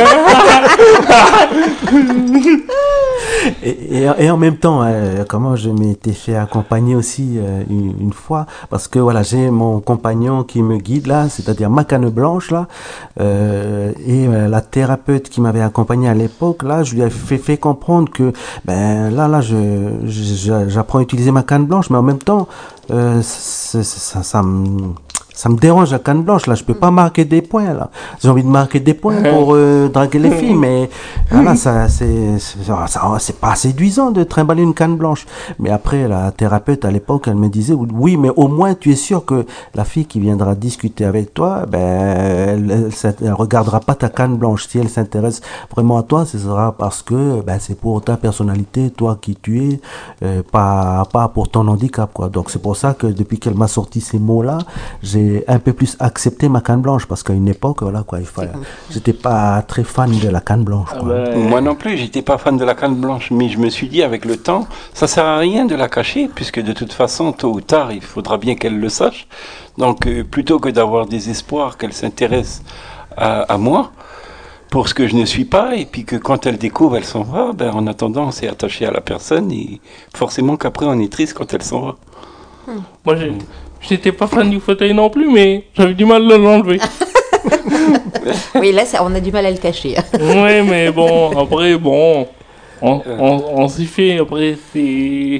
Et, et, et en même temps, euh, comment je m'étais fait accompagner aussi euh, une, une fois, parce que voilà, j'ai mon compagnon qui me guide là, c'est-à-dire ma canne blanche là, euh, et euh, la thérapeute qui m'avait accompagné à l'époque là, je lui ai fait, fait comprendre que ben là là, je, je- j'apprends à utiliser ma canne blanche, mais en même temps, euh, ça, ça, ça me ça me dérange la canne blanche là, je peux pas marquer des points là. J'ai envie de marquer des points pour euh, draguer les filles, mais voilà, ça c'est c'est ça- c'est pas séduisant de trimballer une canne blanche. Mais après la thérapeute à l'époque, elle me disait oui, mais au moins tu es sûr que la fille qui viendra discuter avec toi, ben elle, elle, s'int- elle regardera pas ta canne blanche. Si elle s'intéresse vraiment à toi, ce sera parce que ben c'est pour ta personnalité, toi qui tu es, euh, pas pas pour ton handicap quoi. Donc c'est pour ça que depuis qu'elle m'a sorti ces mots là, j'ai un peu plus accepté ma canne blanche, parce qu'à une époque, voilà quoi, il fallait, j'étais pas très fan de la canne blanche. ah Quoi. ben, Moi non plus, j'étais pas fan de la canne blanche, mais je me suis dit avec le temps, ça sert à rien de la cacher, puisque de toute façon, tôt ou tard, il faudra bien qu'elle le sache. Donc, euh, plutôt que d'avoir des espoirs qu'elle s'intéresse à, à moi, pour ce que je ne suis pas, et puis que quand elle découvre, elle s'en va, ben, en attendant, on s'est attaché à la personne, et forcément qu'après, on est triste quand elle s'en va. moi, j'ai- j'étais pas fan du fauteuil non plus, mais j'avais du mal de l'enlever. Oui, là, ça, on a du mal à le cacher. Ouais, mais bon, après, bon, on, on, on s'y fait. Après, c'est.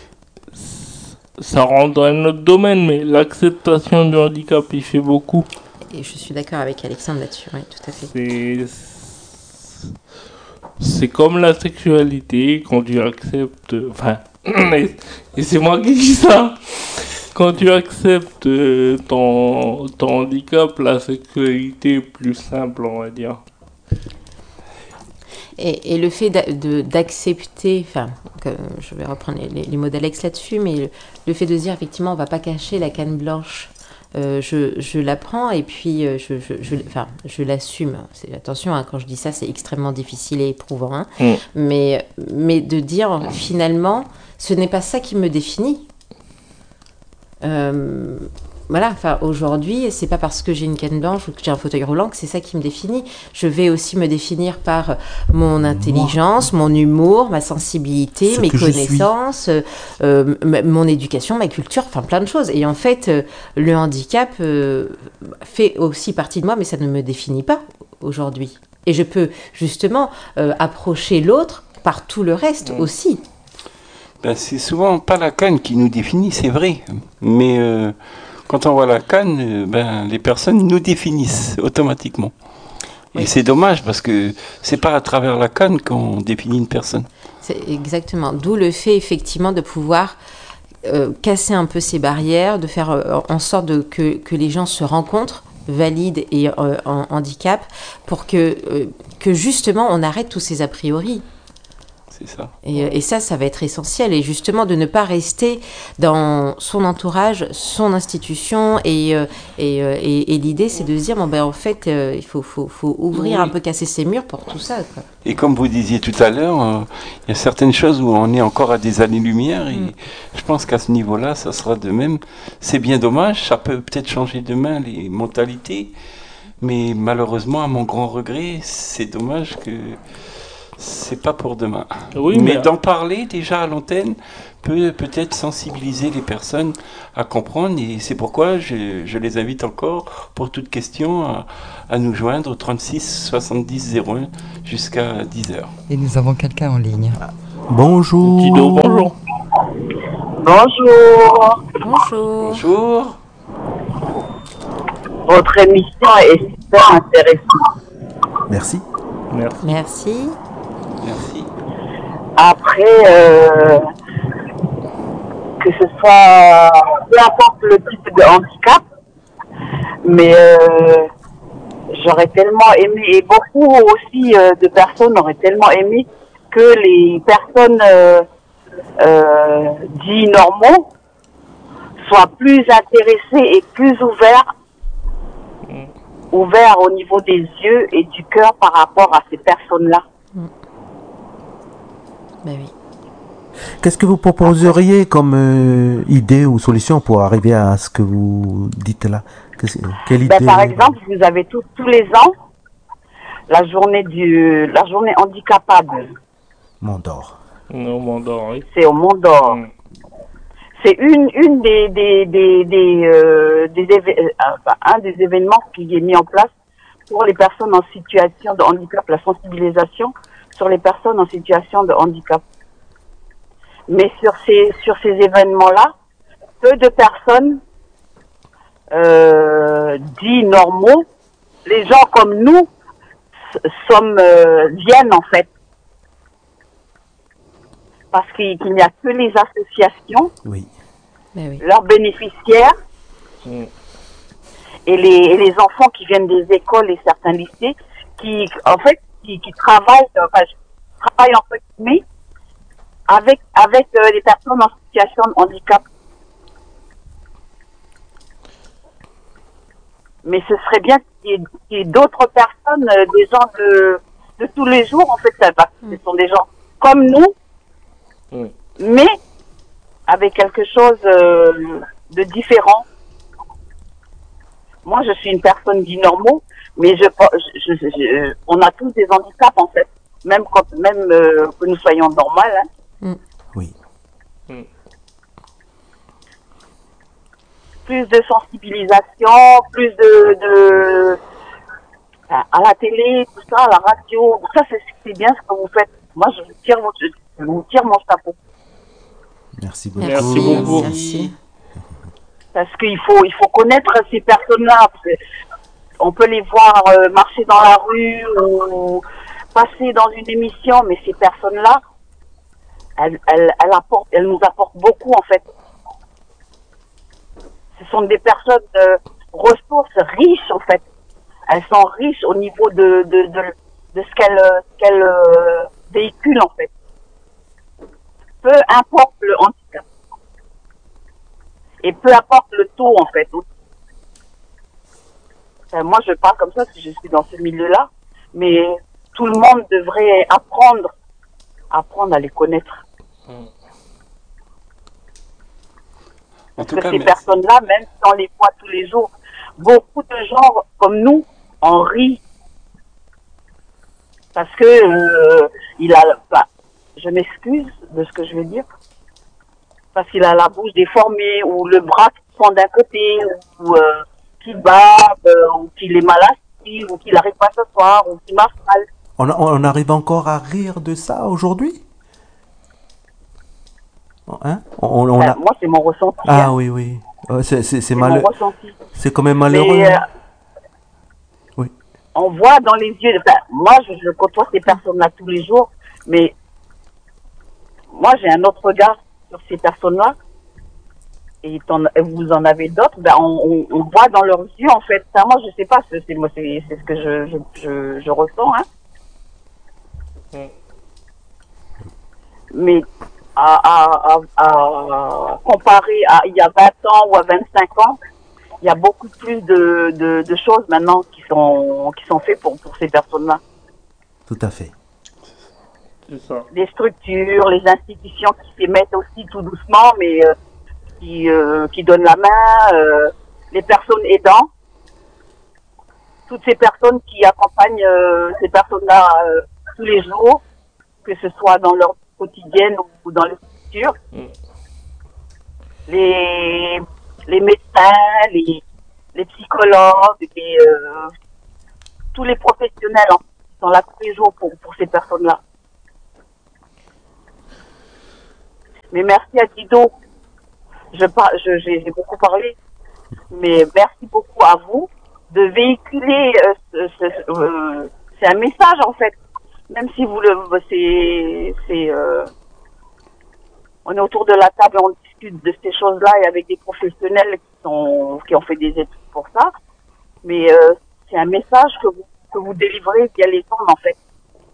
Ça rentre dans un autre domaine, mais l'acceptation du handicap, il fait beaucoup. Et je suis d'accord avec Alexandre là-dessus, oui, tout à fait. C'est. C'est comme la sexualité, quand tu acceptes. Enfin, et, et c'est moi qui dis ça. Quand tu acceptes euh, ton, ton handicap, la sexualité est plus simple, on va dire. Et, et le fait d'a- de- d'accepter, enfin, que- je vais reprendre les, les- les mots d'Alex là-dessus, mais le, le fait de se dire, effectivement, on va pas cacher la canne blanche. Euh, je, je la prends et puis euh, je, je, je, enfin, je l'assume. C'est, attention, hein, quand je dis ça, c'est extrêmement difficile et éprouvant. Hein. Mm. Mais, mais de dire, finalement, ce n'est pas ça qui me définit. Euh, voilà, enfin aujourd'hui, c'est pas parce que j'ai une canne blanche ou que j'ai un fauteuil roulant que c'est ça qui me définit. Je vais aussi me définir par mon intelligence, mon humour, ma sensibilité, Ce mes que je suis. connaissances, euh, euh, m- mon éducation, ma culture, enfin plein de choses. Et en fait, euh, le handicap euh, fait aussi partie de moi, mais ça ne me définit pas aujourd'hui. Et je peux justement euh, approcher l'autre par tout le reste aussi. Ben, c'est souvent pas la canne qui nous définit, c'est vrai. Mais euh, quand on voit la canne, euh, ben, les personnes nous définissent automatiquement. Oui. Et c'est dommage parce que c'est pas à travers la canne qu'on définit une personne. C'est exactement. D'où le fait effectivement de pouvoir euh, casser un peu ces barrières, de faire euh, en sorte de, que, que les gens se rencontrent, valides et euh, en handicap, pour que, euh, que justement on arrête tous ces a priori. C'est ça. Et, euh, et ça, ça va être essentiel. Et justement, de ne pas rester dans son entourage, son institution. Et, euh, et, euh, et, et l'idée, c'est de se dire, bon, ben, en fait, euh, il faut, faut, faut ouvrir Oui. un peu, casser ses murs pour tout ça, quoi. Et comme vous disiez tout à l'heure, euh, il y a certaines choses où on est encore à des années-lumière et Mm. je pense qu'à ce niveau-là, ça sera de même. C'est bien dommage, ça peut peut-être changer demain les mentalités, mais malheureusement, à mon grand regret, c'est dommage que c'est pas pour demain. Oui, mais mais d'en parler déjà à l'antenne peut peut-être sensibiliser les personnes à comprendre, et c'est pourquoi je, je les invite encore pour toute question à, à nous joindre au trente-six soixante-dix zéro un jusqu'à dix heures. Et nous avons quelqu'un en ligne. Bonjour. Tido, bonjour. Bonjour. Bonjour. Bonjour. Votre émission est super intéressante. Merci. Merci. Merci. Merci. Après, euh, que ce soit, peu importe le type de handicap, mais euh, j'aurais tellement aimé, et beaucoup aussi euh, de personnes auraient tellement aimé que les personnes euh, euh, dits normaux soient plus intéressées et plus ouverts, ouverts au niveau des yeux et du cœur par rapport à ces personnes-là. Ben oui. Qu'est-ce que vous proposeriez comme euh, idée ou solution pour arriver à ce que vous dites là? Qu'est-ce- Quelle idée? Ben, par exemple, vous avez tous tous les ans la journée du la journée handicapable. Mont d'Or. Non, Mandor, oui. C'est au Mont d'Or. Mm. C'est une une des des des des, euh, des éve- euh, enfin, un des événements qui est mis en place pour les personnes en situation de handicap, la sensibilisation sur les personnes en situation de handicap. Mais sur ces sur ces événements-là, peu de personnes euh, dits normaux, les gens comme nous s- sommes euh, viennent en fait, parce qu'il qu'il n'y a que les associations, Oui. Ben oui. leurs bénéficiaires Mm. et les, et les enfants qui viennent des écoles et certains lycées qui, en fait, qui, qui travaillent, enfin, je travaille en fait, mais avec, avec euh, les personnes en situation de handicap. Mais ce serait bien qu'il y ait, qu'il y ait d'autres personnes, euh, des gens de, de tous les jours, en fait, ça, parce que ce sont des gens comme nous, Mm. mais avec quelque chose euh, de différent. Moi, je suis une personne dite normaux, mais je, je, je, je- on a tous des handicaps en fait, même quand, même euh, que nous soyons normales. Hein. Oui. Plus de sensibilisation, plus de, de à à la télé, tout ça, à la radio, ça c'est c'est bien ce que vous faites. Moi, je vous tire, votre, je vous tire mon chapeau. Merci beaucoup. Merci beaucoup. Merci. Parce qu'il faut, il faut connaître ces personnes-là. Parce que on peut les voir euh, marcher dans la rue ou passer dans une émission, mais ces personnes-là, elles, elles, elles, apportent, elles nous apportent beaucoup en fait. Ce sont des personnes de ressources riches en fait. Elles sont riches au niveau de, de, de, de ce qu'elles ce qu'elles euh, véhiculent en fait. Peu importe le handicap. Et peu importe le taux en fait. Enfin, moi je parle comme ça parce que je suis dans ce milieu-là, mais tout le monde devrait apprendre, apprendre à les connaître. En Parce tout que cas, ces merci. personnes-là, même si on les voit tous les jours, beaucoup de gens comme nous en rient. Parce que euh, il a, bah, je m'excuse de ce que je vais dire, parce qu'il a la bouche déformée ou le bras qui pend d'un côté ou euh, qui bat, euh, ou qu'il est mal assis ou qu'il n'arrive pas à s'asseoir ou qu'il marche mal. On, on arrive encore à rire de ça aujourd'hui? Hein? on, on Enfin, a... moi, c'est mon ressenti. Ah hein. oui, oui. Euh, C'est c'est- c'est C'est mon malheureux. ressenti. C'est quand même malheureux. Mais, euh, hein. Oui. on voit dans les yeux, enfin, moi je, je côtoie ces personnes-là tous les jours, mais moi j'ai un autre regard sur ces personnes-là, et, t'en- et vous en avez d'autres, ben, on, on, on voit dans leurs yeux en fait, ça, moi je sais pas, c'est c'est- moi, c'est- c'est ce que je, je, je, je ressens, hein. Mm. Mais à, à, à, à comparer à il y a vingt ans ou à vingt-cinq ans, il y a beaucoup plus de, de, de choses maintenant qui sont, qui sont faites pour, pour ces personnes-là. Tout à fait. C'est ça. Les structures, les institutions qui s'y mettent aussi tout doucement, mais euh, qui, euh, qui donnent la main, euh, les personnes aidants, toutes ces personnes qui accompagnent euh, ces personnes-là euh, tous les jours, que ce soit dans leur quotidienne ou dans les structures. Mm. Les, les médecins, les, les psychologues, les, euh, tous les professionnels hein, qui sont là tous les jours pour, pour ces personnes-là. Mais merci à Dido. Je, je, j'ai, j'ai beaucoup parlé, mais merci beaucoup à vous de véhiculer. Euh, ce, ce, euh, c'est un message en fait. Même si vous le, c'est, c'est, euh, on est autour de la table, on discute de ces choses-là et avec des professionnels qui sont, qui ont fait des études pour ça. Mais euh, c'est un message que vous, que vous délivrez via les ondes en fait.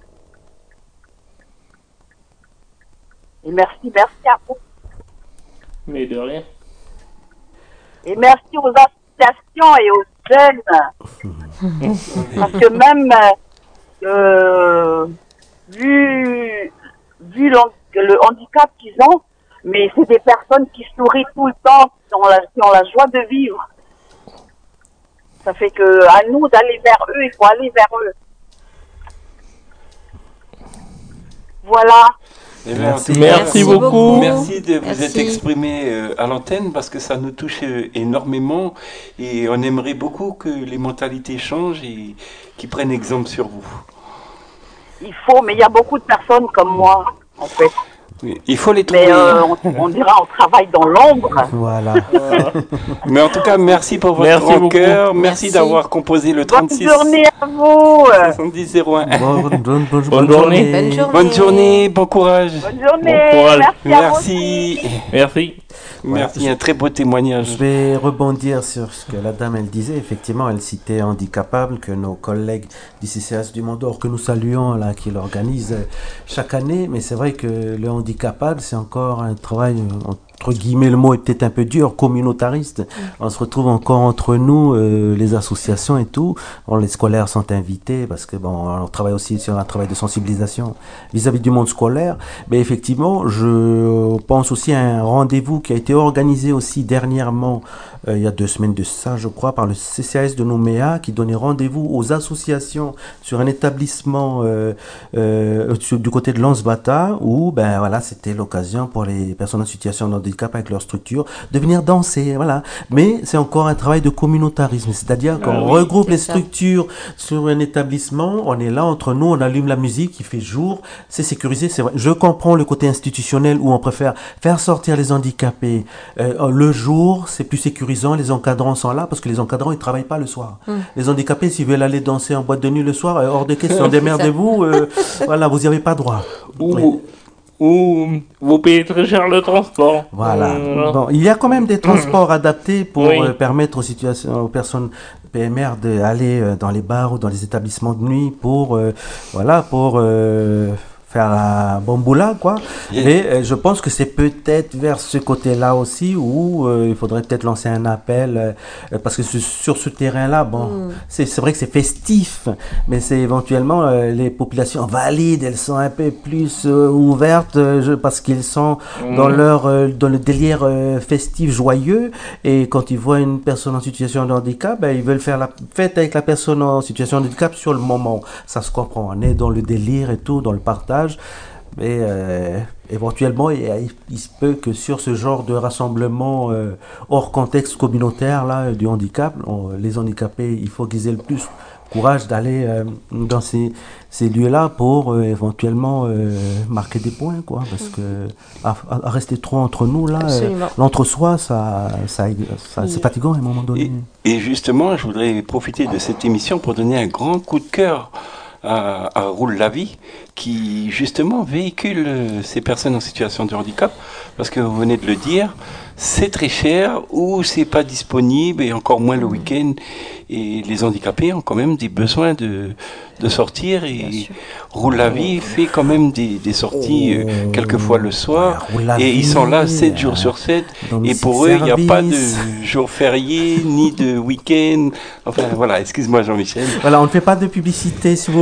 Et merci, merci à vous. Mais de rien. Et merci aux associations et aux jeunes. Parce que même, euh, vu, vu le handicap qu'ils ont, mais c'est des personnes qui sourient tout le temps, qui ont la, qui ont la joie de vivre. Ça fait que, à nous d'aller vers eux, il faut aller vers eux. Voilà. Eh bien, merci, merci beaucoup. Merci de merci. vous être exprimé euh, à l'antenne parce que ça nous touche euh, énormément et on aimerait beaucoup que les mentalités changent et qu'ils prennent exemple sur vous. Il faut, mais il y a beaucoup de personnes comme moi, en fait. Oui, il faut les trouver. Mais euh, on, on dira on travaille dans l'ombre. Voilà. Mais en tout cas, merci pour votre merci grand cœur. Merci, merci d'avoir composé le trente-six. Bonne journée à vous. soixante-dix zéro un. Bonne, bonne, bonne, bonne, bonne journée. journée. Bonne journée. Bonne journée, bon courage. Bonne journée. Bon courage. Merci. Merci. Merci. Merci, ouais, un très beau témoignage. Je vais rebondir sur ce que la dame elle disait. Effectivement, elle citait Handicapable, que nos collègues du C C H du Mont d'Or, que nous saluons, là, qui l'organisent chaque année. Mais c'est vrai que le Handicapable, c'est encore un travail, entre guillemets, le mot est peut-être un peu dur, communautariste. On se retrouve encore entre nous, euh, les associations et tout. Bon, les scolaires sont invités parce que bon, on travaille aussi sur un travail de sensibilisation vis-à-vis du monde scolaire. Mais effectivement, je pense aussi à un rendez-vous qui a été organisé aussi dernièrement, euh, il y a deux semaines de ça, je crois, par le C C A S de Nouméa, qui donnait rendez-vous aux associations sur un établissement euh, euh, du côté de Lansbata, où ben voilà, c'était l'occasion pour les personnes en situation de handicap avec leur structure de venir danser, voilà. Mais c'est encore un travail de communautarisme, c'est-à-dire qu'on ah oui, regroupe les ça. structures sur un établissement, on est là entre nous, on allume la musique, il fait jour, c'est sécurisé, c'est vrai. Je comprends le côté institutionnel où on préfère faire sortir les handicapés euh, le jour, c'est plus sécurisant, les encadrants sont là parce que les encadrants ils travaillent pas le soir. Hum. Les handicapés s'ils veulent aller danser en boîte de nuit le soir, euh, hors de question, démerdez-vous, euh, voilà, vous n'y avez pas droit. Ou, oui. ou vous payez très cher le transport. Voilà. Euh, bon, il y a quand même des transports adaptés pour oui. euh, permettre aux situations, aux personnes P M R d'aller euh, dans les bars ou dans les établissements de nuit pour, euh, voilà, pour euh, faire un bon boulot, quoi. Yeah. Mais euh, je pense que c'est peut-être vers ce côté-là aussi où euh, il faudrait peut-être lancer un appel euh, parce que ce, sur ce terrain-là, bon, mm. c'est, c'est vrai que c'est festif, mais c'est éventuellement euh, les populations valides, elles sont un peu plus euh, ouvertes euh, je, parce qu'ils sont mm. dans leur euh, dans le délire euh, festif joyeux et quand ils voient une personne en situation de handicap, ben, ils veulent faire la fête avec la personne en situation de handicap sur le moment. Ça se comprend, on est dans le délire et tout, dans le partage. Mais euh, éventuellement, il, il se peut que sur ce genre de rassemblement euh, hors contexte communautaire là, du handicap, on, les handicapés, il faut qu'ils aient le plus courage d'aller euh, dans ces, ces lieux-là pour euh, éventuellement euh, marquer des points, quoi. Parce que à, à rester trop entre nous, là, euh, l'entre-soi, ça, ça, ça, oui. c'est fatigant à un moment donné. Et, et justement, je voudrais profiter de cette émission pour donner un grand coup de cœur à, à Roule la vie, qui justement véhicule euh, ces personnes en situation de handicap, parce que vous venez de le dire, c'est très cher ou c'est pas disponible et encore moins le week-end. Et les handicapés ont quand même des besoins de, de sortir et Roule la vie fait quand même des, des sorties oh, euh, quelquefois le soir et vie, ils sont là sept jours sur sept et pour eux il n'y a pas de jour férié ni de week-end. Enfin voilà, excuse-moi Jean-Michel. Voilà, on ne fait pas de publicité s'il vous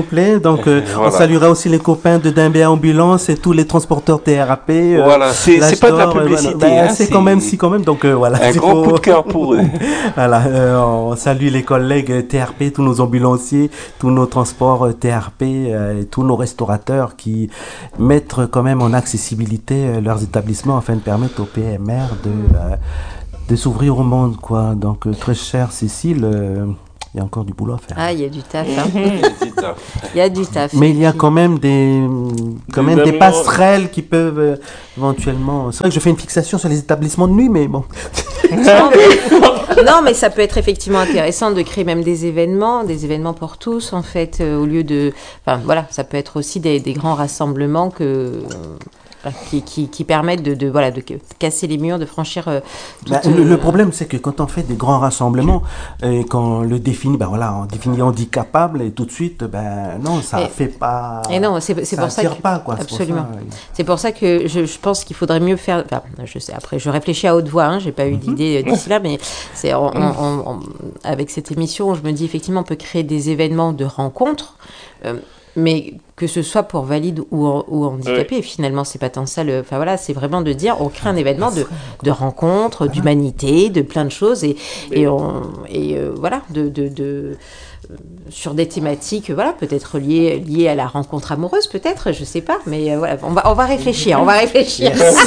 complet. Donc, euh, voilà. On saluera aussi les copains de Dimbé Ambulance et tous les transporteurs T R A P. Euh, voilà, c'est, c'est pas de la publicité. Euh, voilà. ben, hein, c'est, c'est quand même, si quand même. Donc, euh, voilà. Un grand coup de cœur pour eux. Voilà, euh, on salue les collègues T R P, tous nos ambulanciers, tous nos transports T R P, euh, et tous nos restaurateurs qui mettent quand même en accessibilité euh, leurs établissements afin de permettre aux P M R de, euh, de s'ouvrir au monde, quoi. Donc, euh, très chère Cécile, euh, il y a encore du boulot à faire. Ah, il y a du taf. Hein. Il y a du taf. Mais il y a quand même des, quand même des passerelles qui peuvent euh, éventuellement. C'est vrai que je fais une fixation sur les établissements de nuit, mais bon. Non mais, non, mais ça peut être effectivement intéressant de créer même des événements, des événements pour tous, en fait, euh, au lieu de. Enfin, voilà, ça peut être aussi des, des grands rassemblements que. Euh, Qui, qui, qui permettent de, de, voilà, de casser les murs, de franchir... Euh, toute, bah, le, le problème, c'est que quand on fait des grands rassemblements, et qu'on le définit, ben voilà, on définit handicapable, et tout de suite, ben non, ça ne fait pas... Et non, c'est, c'est ça pour ça que... pas, quoi. Absolument. C'est pour ça, c'est pour ça que je, je pense qu'il faudrait mieux faire... Enfin, je sais, après, je réfléchis à haute voix, hein, je n'ai pas eu d'idée d'ici là, mais c'est, on, on, on, avec cette émission, je me dis, effectivement, on peut créer des événements de rencontres, euh, mais que ce soit pour valide ou, ou handicapé, oui. Finalement, c'est pas tant ça. Le, enfin voilà, c'est vraiment de dire, on crée un événement de, de rencontres, d'humanité, de plein de choses, et, et, on, et euh, voilà, de, de, de sur des thématiques, voilà, peut-être liées, liées à la rencontre amoureuse, peut-être, je sais pas, mais euh, voilà, on va, on va réfléchir, on va réfléchir. Yes.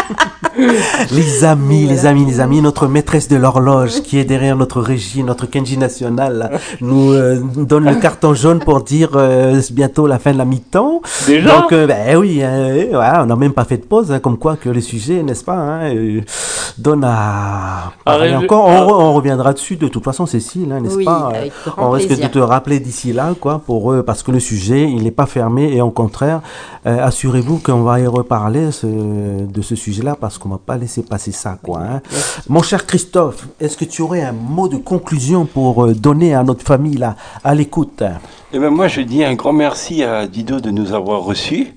Les amis, voilà. les amis, les amis, notre maîtresse de l'horloge qui est derrière notre régie, notre Kenji national, nous, euh, nous donne le carton jaune pour dire euh, c'est bientôt la fin de la mi-temps. Déjà Donc, euh, ben oui, hein, voilà, on n'a même pas fait de pause, hein, comme quoi que les sujets, n'est-ce pas, hein, euh, donnent à... Arrête, encore, on, re, on reviendra dessus de toute façon, Cécile, hein, n'est-ce oui, pas avec euh, grand on risque plaisir. de te rappeler d'ici là, quoi, pour eux, parce que le sujet, il n'est pas fermé, et au contraire, euh, assurez-vous qu'on va y reparler ce, de ce sujet-là, parce qu'on ne va pas laisser passer ça, quoi. Hein. Mon cher Christophe, est-ce que tu aurais un mot de conclusion pour euh, donner à notre famille, là, à l'écoute? Eh ben moi, je dis un grand merci à Dido de nous avoir reçus.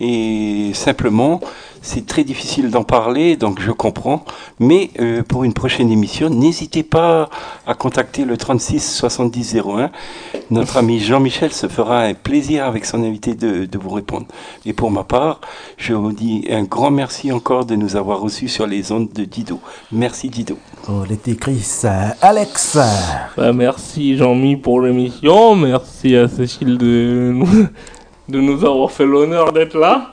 Et simplement, c'est très difficile d'en parler, donc je comprends. Mais euh, pour une prochaine émission, n'hésitez pas à contacter le trente-six soixante-dix zéro un. Notre ami Jean-Michel se fera un plaisir avec son invité de, de vous répondre. Et pour ma part, je vous dis un grand merci encore de nous avoir reçus sur les ondes de Dido. Merci Dido. Oh, les Chris. Alex. Bah, merci Jean-Mi pour l'émission. Merci à Cécile de nous, de nous avoir fait l'honneur d'être là.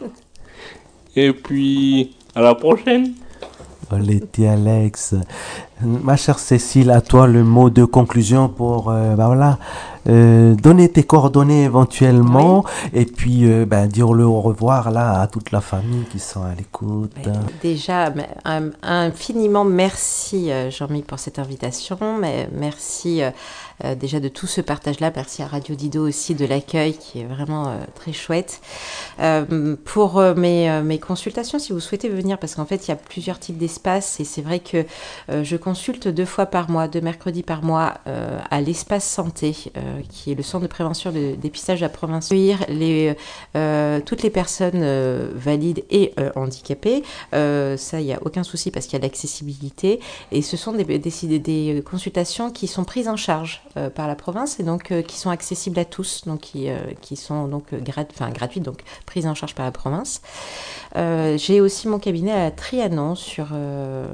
Et puis, à la prochaine. Oh, les Alex. Ma chère Cécile, à toi le mot de conclusion pour euh, bah voilà, euh, donner tes coordonnées éventuellement, oui. Et puis euh, bah, dire le au revoir là à toute la famille qui sont à l'écoute. Ouais, déjà, un, infiniment merci Jean-Mi pour cette invitation, mais merci euh, euh, déjà de tout ce partage-là, merci à Radio Dido aussi de l'accueil qui est vraiment euh, très chouette. Euh, pour euh, mes, euh, mes consultations, si vous souhaitez venir, parce qu'en fait il y a plusieurs types d'espaces et c'est vrai que euh, je consulte deux fois par mois, deux mercredis par mois, euh, à l'espace santé, euh, qui est le centre de prévention de dépistage de la province. Les, euh, toutes les personnes euh, valides et euh, handicapées, euh, ça, il n'y a aucun souci parce qu'il y a l'accessibilité. Et ce sont des, des, des consultations qui sont prises en charge euh, par la province et donc euh, qui sont accessibles à tous, donc qui, euh, qui sont donc grat, enfin, gratuites, donc prises en charge par la province. Euh, j'ai aussi mon cabinet à Trianon sur euh,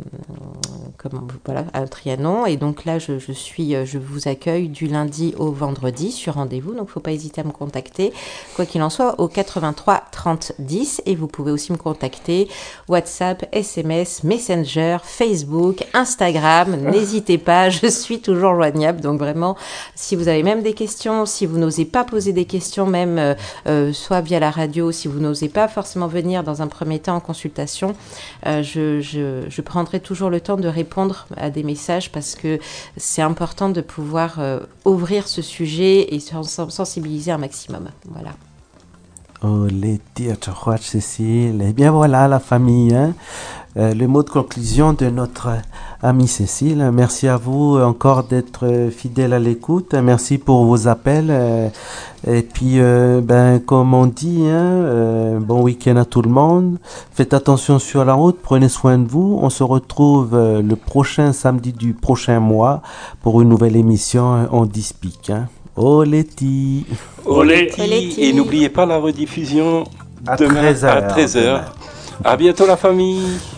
comment, voilà, à Trianon, et donc là je, je suis je vous accueille du lundi au vendredi sur rendez-vous, donc faut pas hésiter à me contacter quoi qu'il en soit au quatre-vingt-trois trente dix, et vous pouvez aussi me contacter WhatsApp, S M S, Messenger, Facebook, Instagram, n'hésitez pas, je suis toujours joignable. Donc vraiment, si vous avez même des questions, si vous n'osez pas poser des questions même euh, euh, soit via la radio, si vous n'osez pas forcément venir dans un premier temps en consultation, euh, je, je, je prendrai toujours le temps de répondre à des messages parce que c'est important de pouvoir euh, ouvrir ce sujet et sensibiliser un maximum. Voilà. Oh, les tirs, Cécile. Eh bien voilà la famille, hein. Euh, le mot de conclusion de notre amie Cécile. Merci à vous encore d'être fidèle à l'écoute. Merci pour vos appels. Euh, et puis, euh, ben, comme on dit, hein, euh, bon week-end à tout le monde. Faites attention sur la route. Prenez soin de vous. On se retrouve euh, le prochain samedi du prochain mois pour une nouvelle émission On Dispique. Hein. Oleti. Oleti. Et n'oubliez pas la rediffusion à demain treize heures. à treize heures. À bientôt la famille.